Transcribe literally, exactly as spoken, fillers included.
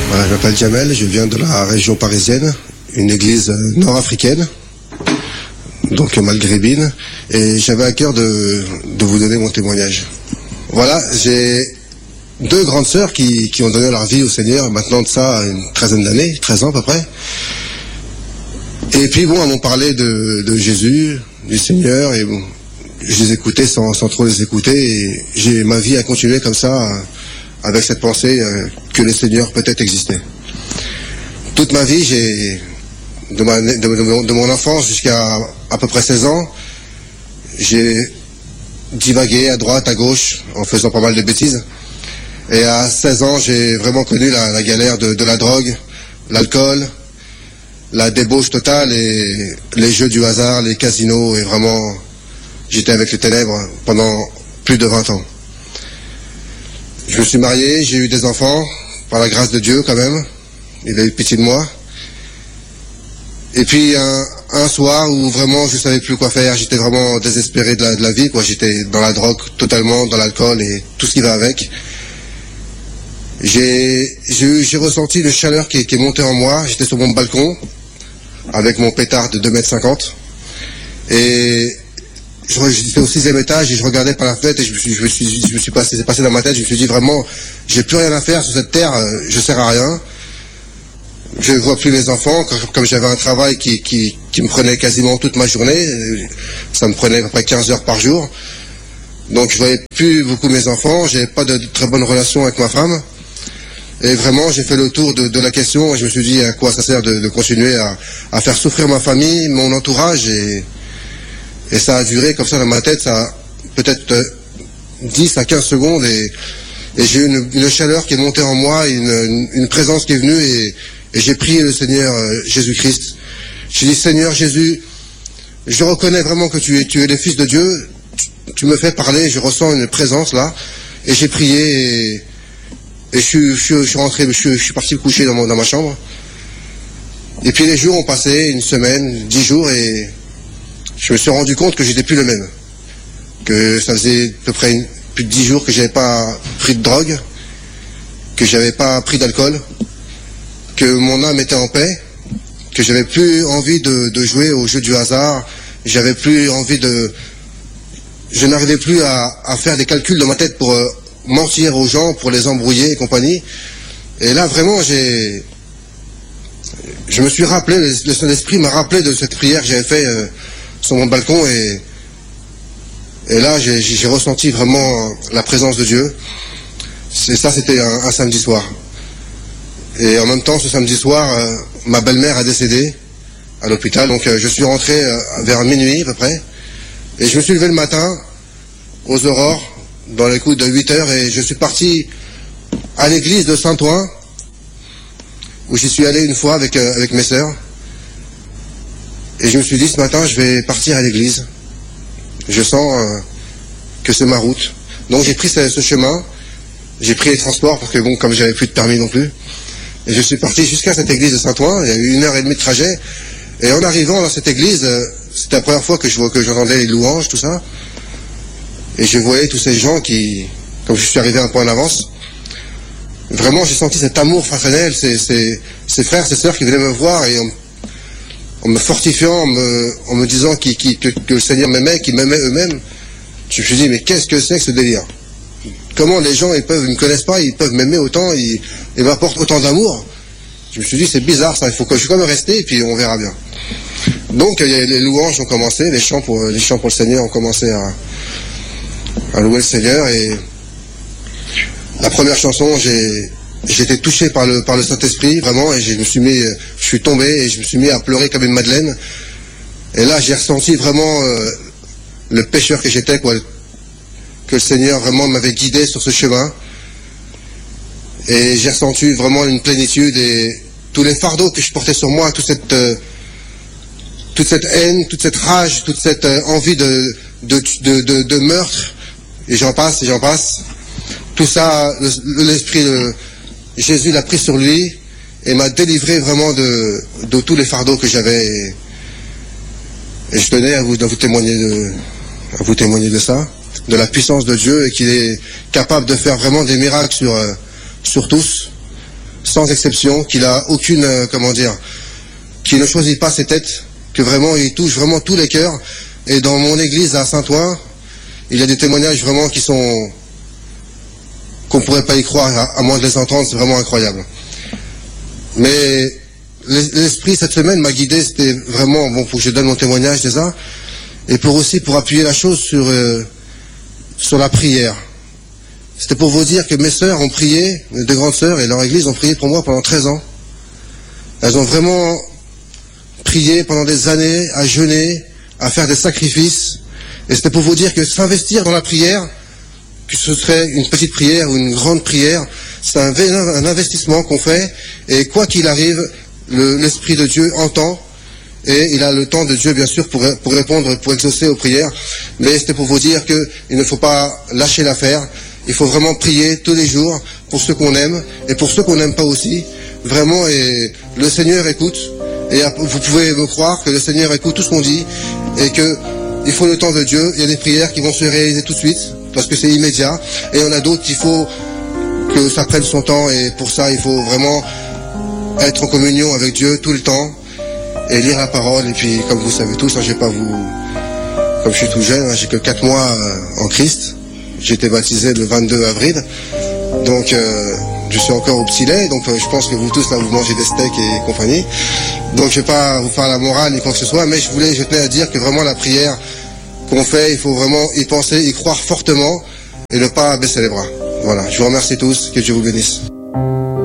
Voilà, je m'appelle Jamel, je viens de la région parisienne, une église nord-africaine, donc maghrébine, et j'avais à cœur de, de vous donner mon témoignage. Voilà, j'ai deux grandes sœurs qui, qui ont donné leur vie au Seigneur, maintenant de ça une treizaine d'années, treize ans à peu près. Et puis bon, elles m'ont parlé de, de Jésus, du Seigneur, et bon, je les écoutais sans, sans trop les écouter, et j'ai, ma vie a continué comme ça, avec cette pensée euh, que le Seigneur peut-être existait. Toute ma vie, j'ai, de, ma, de, de, mon, de mon enfance jusqu'à à peu près seize ans, j'ai divagué à droite, à gauche, en faisant pas mal de bêtises. Et à seize ans, j'ai vraiment connu la, la galère de, de la drogue, l'alcool, la débauche totale et les jeux du hasard, les casinos, et vraiment, j'étais avec les ténèbres pendant plus de vingt ans. Je me suis marié, j'ai eu des enfants, par la grâce de Dieu quand même. Il a eu pitié de moi. Et puis un, un soir où vraiment je savais plus quoi faire, j'étais vraiment désespéré de la, de la vie, quoi. J'étais dans la drogue totalement, dans l'alcool et tout ce qui va avec. J'ai, j'ai, j'ai ressenti une chaleur qui, qui est montée en moi. J'étais sur mon balcon avec mon pétard de deux mètres cinquante. Et j'étais au sixième étage et je regardais par la fenêtre et je me suis, je me suis, je me suis passé, c'est passé dans ma tête, je me suis dit vraiment, j'ai plus rien à faire sur cette terre, je sers à rien. Je ne vois plus mes enfants, comme j'avais un travail qui, qui, qui me prenait quasiment toute ma journée, ça me prenait à peu près quinze heures par jour. Donc je voyais plus beaucoup mes enfants, j'avais pas de très bonne relation avec ma femme. Et vraiment, j'ai fait le tour de, de la question et je me suis dit à quoi ça sert de, de continuer à, à faire souffrir ma famille, mon entourage, et, et ça a duré comme ça dans ma tête, ça a peut-être dix à quinze secondes et, et j'ai eu une, une chaleur qui est montée en moi, une, une, une présence qui est venue et, et j'ai prié le Seigneur euh, Jésus-Christ. J'ai dit, Seigneur Jésus, je reconnais vraiment que tu es, tu es le Fils de Dieu, tu, tu me fais parler, je ressens une présence là, et j'ai prié et Et je suis, je, suis, je suis rentré, je suis, je suis parti me coucher dans, mon, dans ma chambre. Et puis les jours ont passé, une semaine, dix jours, et je me suis rendu compte que j'étais plus le même. Que ça faisait à peu près une, plus de dix jours que j'avais pas pris de drogue, que j'avais pas pris d'alcool, que mon âme était en paix, que j'avais plus envie de, de jouer au jeu du hasard, j'avais plus envie de... Je n'arrivais plus à, à faire des calculs dans ma tête pour... Euh, mentir aux gens pour les embrouiller et compagnie. Et là, vraiment, j'ai... Je me suis rappelé, le Saint-Esprit m'a rappelé de cette prière que j'avais faite euh, sur mon balcon et... Et là, j'ai, j'ai ressenti vraiment la présence de Dieu. Et ça, c'était un, un samedi soir. Et en même temps, ce samedi soir, euh, ma belle-mère a décédé à l'hôpital. Donc, euh, je suis rentré euh, vers minuit, à peu près. Et je me suis levé le matin, aux aurores, dans les coups de huit heures, et je suis parti à l'église de Saint-Ouen, où j'y suis allé une fois avec, euh, avec mes sœurs. Et je me suis dit, ce matin, je vais partir à l'église. Je sens euh, que c'est ma route. Donc j'ai pris ce, ce chemin, j'ai pris les transports, parce que bon, comme j'avais plus de permis non plus, et je suis parti jusqu'à cette église de Saint-Ouen. Il y a eu une heure et demie de trajet, et en arrivant dans cette église, euh, c'était la première fois que je vois que j'entendais les louanges, tout ça. Et je voyais tous ces gens qui, comme je suis arrivé un peu en avance, vraiment j'ai senti cet amour fraternel, ces, ces, ces frères, ces sœurs qui venaient me voir et en, en me fortifiant, en me, en me disant qui, qui, que, que le Seigneur m'aimait, qu'ils m'aimaient eux-mêmes. Je me suis dit, mais qu'est-ce que c'est que ce délire? Comment les gens, ils peuvent, ils me connaissent pas, ils peuvent m'aimer autant, ils, ils m'apportent autant d'amour? Je me suis dit, c'est bizarre ça, il faut que je suis quand même resté et puis on verra bien. Donc les louanges ont commencé, les chants pour, les chants pour le Seigneur ont commencé à... à louer le Seigneur, et la première chanson, j'ai j'étais touché par le par le Saint-Esprit vraiment, et je me suis mis, je suis tombé et je me suis mis à pleurer comme une madeleine. Et là, j'ai ressenti vraiment euh, le pécheur que j'étais, quoi, que le Seigneur vraiment m'avait guidé sur ce chemin. Et j'ai ressenti vraiment une plénitude et tous les fardeaux que je portais sur moi, toute cette euh, toute cette haine, toute cette rage, toute cette euh, envie de de, de de de meurtre. Et j'en passe, et j'en passe. Tout ça, le, l'esprit de Jésus l'a pris sur lui et m'a délivré vraiment de, de tous les fardeaux que j'avais. Et, et je tenais à vous, à vous témoigner de, à vous témoigner de ça, de la puissance de Dieu, et qu'il est capable de faire vraiment des miracles sur, sur tous. sans exception, qu'il a aucune, euh, comment dire, qu'il ne choisit pas ses têtes, que vraiment il touche vraiment tous les cœurs. Et dans mon église à Saint-Ouen, il y a des témoignages vraiment qui sont, qu'on ne pourrait pas y croire, à, à moins de les entendre, c'est vraiment incroyable. Mais l'esprit cette semaine m'a guidé, c'était vraiment, bon, pour que je donne mon témoignage déjà, et pour aussi pour appuyer la chose sur, euh, sur la prière. C'était pour vous dire que mes sœurs ont prié, mes deux grandes sœurs et leur église ont prié pour moi pendant treize ans. Elles ont vraiment prié pendant des années, à jeûner, à faire des sacrifices. Et c'était pour vous dire que s'investir dans la prière, que ce serait une petite prière ou une grande prière, c'est un, un investissement qu'on fait. Et quoi qu'il arrive, l'Esprit de Dieu entend. Et il a le temps de Dieu, bien sûr, pour, pour répondre, pour exaucer aux prières. Mais c'était pour vous dire qu'il ne faut pas lâcher l'affaire. Il faut vraiment prier tous les jours pour ceux qu'on aime et pour ceux qu'on n'aime pas aussi. Vraiment, et le Seigneur écoute. Et vous pouvez me croire que le Seigneur écoute tout ce qu'on dit et que il faut le temps de Dieu. Il y a des prières qui vont se réaliser tout de suite parce que c'est immédiat. Et il y en a d'autres qu'il faut que ça prenne son temps. Et pour ça, il faut vraiment être en communion avec Dieu tout le temps et lire la parole. Et puis, comme vous savez tous, hein, je vais pas vous, comme je suis tout jeune, hein, j'ai que quatre mois euh, en Christ. J'ai été baptisé le vingt-deux avril, donc euh, je suis encore au petit lait, donc euh, je pense que vous tous là vous mangez des steaks et compagnie. Donc je vais pas vous faire la morale ni quoi que ce soit, mais je voulais, je tenais à dire que vraiment la prière qu'on fait, il faut vraiment y penser, y croire fortement et ne pas baisser les bras. Voilà, je vous remercie tous, que Dieu vous bénisse.